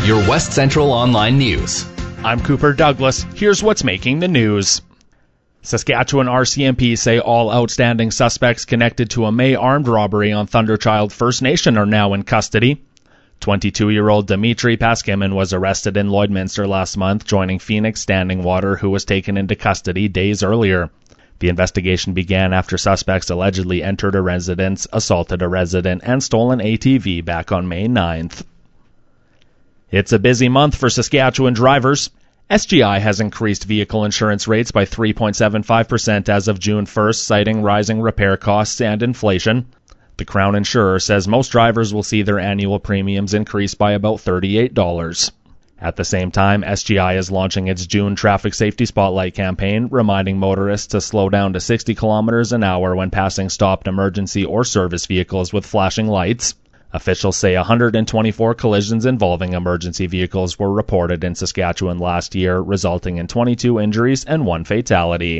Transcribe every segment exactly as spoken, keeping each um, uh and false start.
your West Central Online News. I'm Cooper Douglas. Here's what's making the news. Saskatchewan R C M P say all outstanding suspects connected to a May armed robbery on Thunderchild First Nation are now in custody. twenty-two-year-old Dimitri Paskimin was arrested in Lloydminster last month, joining Phoenix Standing Water, who was taken into custody days earlier. The investigation began after suspects allegedly entered a residence, assaulted a resident, and stole an A T V back on May ninth. It's a busy month for Saskatchewan drivers. S G I has increased vehicle insurance rates by three point seven five percent as of June first, citing rising repair costs and inflation. The Crown Insurer says most drivers will see their annual premiums increase by about thirty-eight dollars. At the same time, S G I is launching its June Traffic Safety Spotlight campaign, reminding motorists to slow down to sixty kilometers an hour when passing stopped emergency or service vehicles with flashing lights. Officials say one hundred twenty-four collisions involving emergency vehicles were reported in Saskatchewan last year, resulting in twenty-two injuries and one fatality.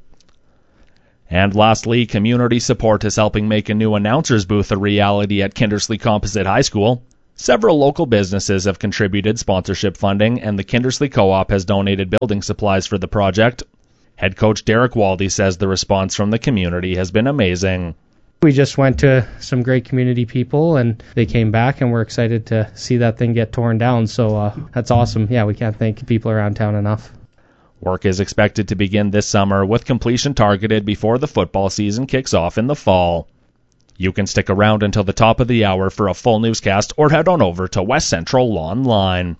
And lastly, community support is helping make a new announcer's booth a reality at Kindersley Composite High School. Several local businesses have contributed sponsorship funding, and the Kindersley Co-op has donated building supplies for the project. Head coach Derek Waldy says the response from the community has been amazing. We just went to some great community people, and they came back, and we're excited to see that thing get torn down. So uh, that's awesome. Yeah, we can't thank people around town enough. Work is expected to begin this summer, with completion targeted before the football season kicks off in the fall. You can stick around until the top of the hour for a full newscast, or head on over to West Central Online.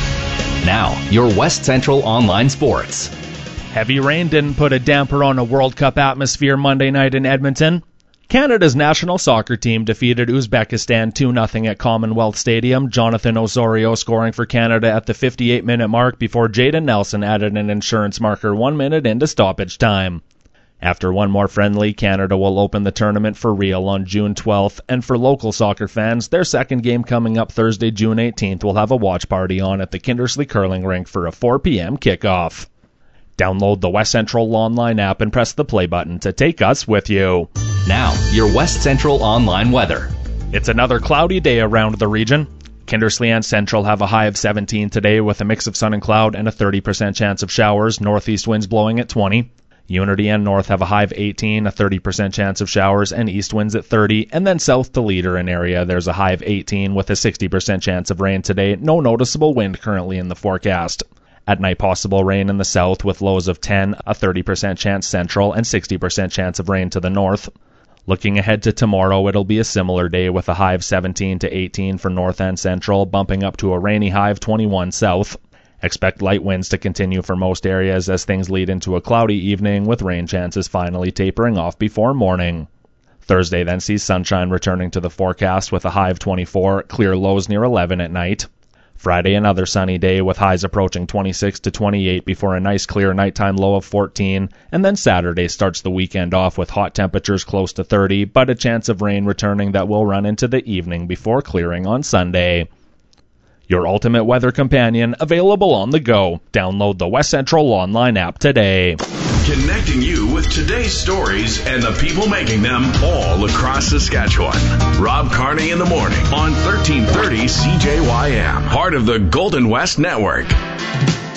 Now, your West Central Online Sports. Heavy rain didn't put a damper on a World Cup atmosphere Monday night in Edmonton. Canada's national soccer team defeated Uzbekistan two nothing at Commonwealth Stadium, Jonathan Osorio scoring for Canada at the fifty-eight minute mark before Jayden Nelson added an insurance marker one minute into stoppage time. After one more friendly, Canada will open the tournament for real on June twelfth, and for local soccer fans, their second game coming up Thursday, June eighteenth will have a watch party on at the Kindersley Curling Rink for a four p.m. kickoff. Download the West Central Online app and press the play button to take us with you. Now, your West Central Online weather. It's another cloudy day around the region. Kindersley and Central have a high of seventeen today with a mix of sun and cloud and a thirty percent chance of showers, northeast winds blowing at twenty. Unity and North have a high of eighteen, a thirty percent chance of showers, and east winds at thirty. And then south to Leader and area, there's a high of eighteen with a sixty percent chance of rain today. No noticeable wind currently in the forecast. At night, possible rain in the south with lows of ten, a thirty percent chance central, and sixty percent chance of rain to the north. Looking ahead to tomorrow, it'll be a similar day with a high of seventeen to eighteen for north and central, bumping up to a rainy high of twenty-one south. Expect light winds to continue for most areas as things lead into a cloudy evening, with rain chances finally tapering off before morning. Thursday then sees sunshine returning to the forecast with a high of twenty-four, clear lows near eleven at night. Friday, another sunny day with highs approaching twenty-six to twenty-eight before a nice clear nighttime low of fourteen, and then Saturday starts the weekend off with hot temperatures close to thirty, but a chance of rain returning that will run into the evening before clearing on Sunday. Your ultimate weather companion, available on the go. Download the West Central Online app today. Connecting you with today's stories and the people making them all across Saskatchewan. Rob Carney in the morning on thirteen thirty C J Y M, part of the Golden West Network.